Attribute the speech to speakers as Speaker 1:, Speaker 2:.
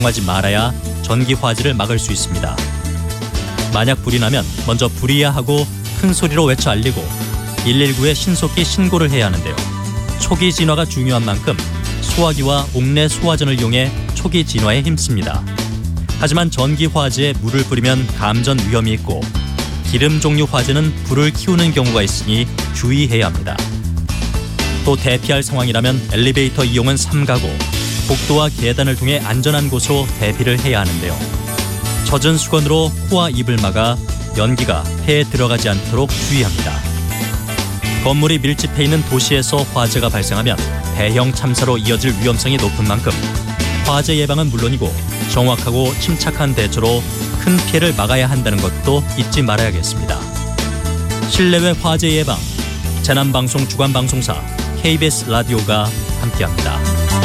Speaker 1: 하지 말아야 전기 화재를 막을 수 있습니다. 만약 불이 나면 먼저 불이야 하고 큰 소리로 외쳐 알리고 119에 신속히 신고를 해야 하는데요. 초기 진화가 중요한 만큼 소화기와 옥내 소화전을 이용해 초기 진화에 힘씁니다. 하지만 전기 화재에 물을 뿌리면 감전 위험이 있고 기름 종류 화재는 불을 키우는 경우가 있으니 주의해야 합니다. 또 대피할 상황이라면 엘리베이터 이용은 삼가고 복도와 계단을 통해 안전한 곳으로 대피를 해야 하는데요. 젖은 수건으로 코와 입을 막아 연기가 폐에 들어가지 않도록 주의합니다. 건물이 밀집해 있는 도시에서 화재가 발생하면 대형 참사로 이어질 위험성이 높은 만큼 화재 예방은 물론이고 정확하고 침착한 대처로 큰 피해를 막아야 한다는 것도 잊지 말아야겠습니다. 실내외 화재 예방, 재난방송 주간방송사 KBS 라디오가 함께합니다.